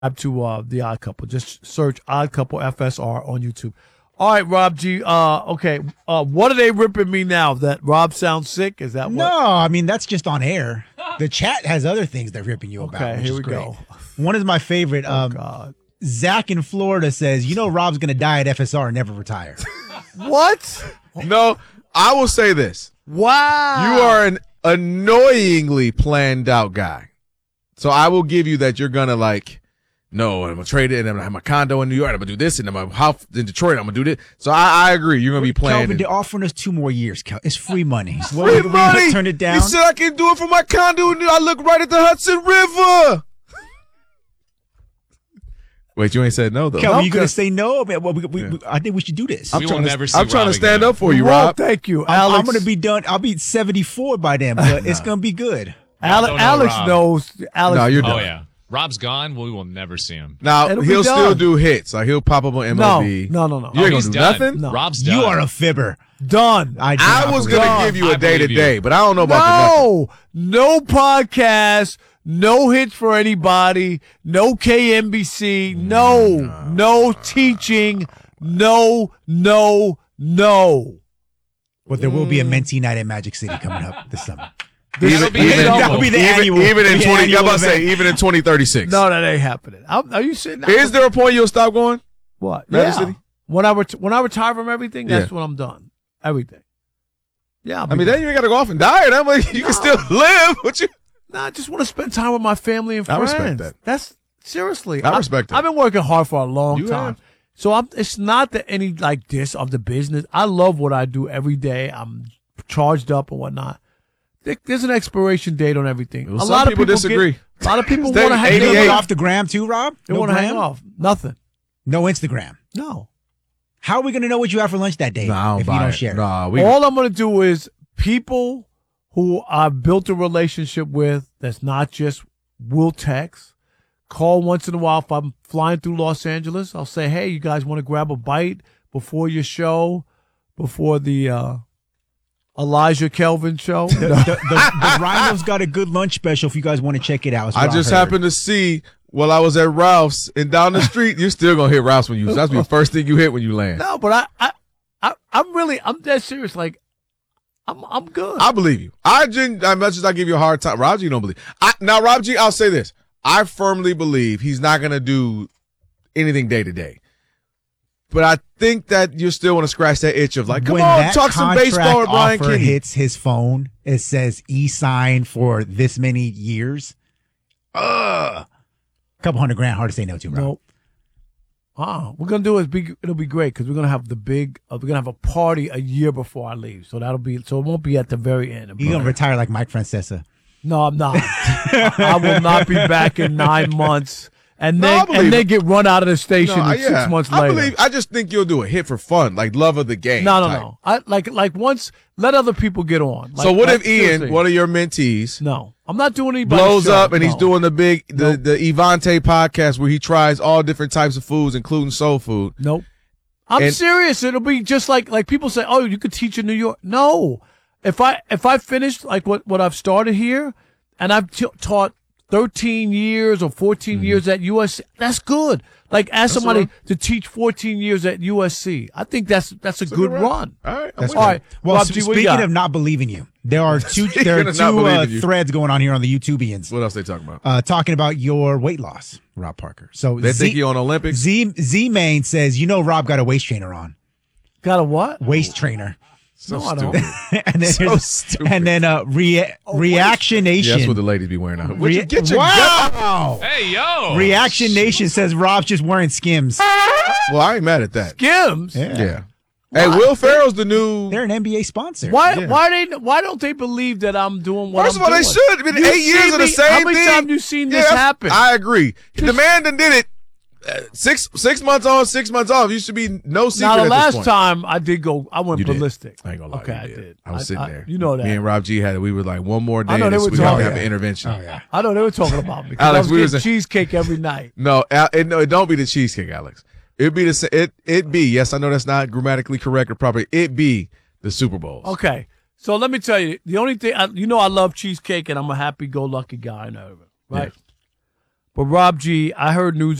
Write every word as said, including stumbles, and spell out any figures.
to uh, The Odd Couple. Just search Odd Couple F S R on YouTube. All right, Rob G. Uh, okay, uh, what are they ripping me now? That Rob sounds sick? Is that what? No, I mean, that's just on air. The chat has other things they're ripping you about. Okay, which here is we great. go. One is my favorite. Oh, Um, God. Zach in Florida says, you know Rob's going to die at F S R and never retire. What? No, I will say this. Wow. You are an annoyingly planned out guy. So I will give you that you're going to like, no, I'm going to trade it, and I'm going to have my condo in New York, and I'm going to do this, and I'm going to house in Detroit, I'm going to do this. So I, I agree. You're going to be playing. Kelvin, they're offering us two more years. Kel. It's free money. So Free we- we money. Turn it down. You said I can do it for my condo in New York. I look right at the Hudson River. Wait, you ain't said no, though. Kelvin, No, you going to 'cause say no? Well, we, we, Yeah. we, I think we should do this. I'm We trying will to, never see I'm trying Rob to stand again. up for you, Well, Rob. thank you, I'm, Alex. I'm going to be done. I'll be seventy-four by then, but it's going to be good. Ale- don't know Alex Rob. knows. Alex, No, you're Oh, done. yeah. Rob's gone. We will never see him. Now, It'll be he'll done. still do hits. Like, he'll pop up on M L B. No, no, no, no. You ain't Oh, he's going to do done. nothing? No. Rob's done. You are a fibber. done. I, do I not was believe going it. to give you I a day to believe day, you. but I don't know about the nothing. No, no podcast, no hits for anybody, no K M B C, no, no teaching, no, no, no. But there will be a mentee night at Magic City coming up this summer. That'll be even- the That'll be the even, annual. even in the twenty, I'm annual about to say, event. even in twenty thirty-six. No, that ain't happening. I'm, are you sitting? Is there a point you'll stop going? What? Magic Yeah. City? When I ret- when I retire from everything, that's Yeah. when I'm done. Everything. Yeah. I'll I be mean, done. then you ain't got to go off and die. And I'm like, you can still live. What you? Nah, I just want to spend time with my family and I friends. respect that. That's seriously. I respect that. I've been working hard for a long You time. have. So I'm, it's not that any like this of the business. I love what I do every day. I'm charged up and whatnot. There- There's an expiration date on everything. Well, a some lot of people people disagree. Get, a lot of people Stay want to hang, You eighty-eight. don't they get wanna- off the gram too, Rob? They no want to hang gram? off. Nothing. No Instagram. No. How are we going to know what you have for lunch that day No, I don't if buy you don't it. share? Nah, we. All I'm going to do is people who I've built a relationship with that's not just will text, call once in a while. If I'm flying through Los Angeles, I'll say, hey, you guys want to grab a bite before your show, before the uh, Elijah Kelvin show? The, the, the, the Rhino's got a good lunch special if you guys want to check it out. It's I what just heard. happened to see while I was at Ralph's and down the street. You're still gonna hit Ralph's when you. That's the first thing you hit when you land. No, but I, I, I, I'm really, I'm dead serious. Like, I'm, I'm good. I believe you. I gen- as much as I give you a hard time, Rob G don't believe. I, now, Rob G, I'll say this: I firmly believe he's not gonna do anything day to day. But I think that you still want to scratch that itch of like, come when on, that talk some contract baseball with Brian offer Kenny. hits his phone, it says e-sign for this many years. Ugh. A couple hundred grand, hard to say no to, bro. Nope. Ah, we're gonna do is big. It'll be great because we're gonna have the big. Uh, we're gonna have a party a year before I leave, so that'll be. So it won't be at the very end. You're gonna retire like Mike Francesa. No, I'm not. I will not be back in nine months, and No, I then believe and then it. get run out of the station No, I- six yeah. months I later. believe. I just think you'll do a hit for fun, like love of the game. no, no, type. no. I like like once let other people get on. Like, So what like, if Ian, seriously. one of your mentees, No, I'm not doing anybody. blows show. up and he's No. doing the big the Nope. the Evante podcast where he tries all different types of foods, including soul food. Nope. I'm And- serious. It'll be just like like people say, "Oh, you could teach in New York." No, if I if I finish like what what I've started here, and I've t- taught thirteen years or fourteen Mm-hmm. years at U S C, that's good. Like ask somebody to teach fourteen years at U S C. I think that's that's a good run. All right, I'm That's with All you. right. Well, Rob s- G, what you speaking got? of not believing you, there are two there are of not two uh, believing you. threads going on here on the YouTubians What else they talking about? uh, talking about your weight loss, Rob Parker. So They Z, think you on Olympics. Z Z Main says, you know, Rob got a waist trainer on, Got a what? waist trainer, So No, I don't. stupid. and then So there's- stupid. and then uh, rea- Reaction Yeah, Nation. that's what the ladies be wearing now. Rea- Get your wow. Hey, yo. Reaction Nation says Rob's just wearing Skims. Well, I ain't mad at that. Skims. Yeah. Hey, Will Ferrell's the new. They're an N B A sponsor. Why? Yeah. Why they? Why don't they believe that I'm doing what First I'm of all, they doing? should. It's been You eight years see of the me- same How many thing. times you seen this Yeah, happen? I agree. The man that did it uh, six six months on, six months off. You should be no secret Now the at this last point. time I did go, I went You did. ballistic. I ain't gonna lie. Okay, you I did. did. I was I- sitting I- there. you know that. Me and Rob G had it. We were like, one more day. I know they this- were we have to talking- have an intervention. Oh yeah. I know they were talking about me. 'cause Alex, I was we getting was a- cheesecake every night. No, Al- it, no, it don't be the cheesecake, Alex. It be the sa- it it be. Yes, I know that's not grammatically correct or proper. It be the Super Bowls. Okay, so let me tell you, the only thing I, you know, I love cheesecake, and I'm a happy-go-lucky guy and everything, right? But Rob G, I heard news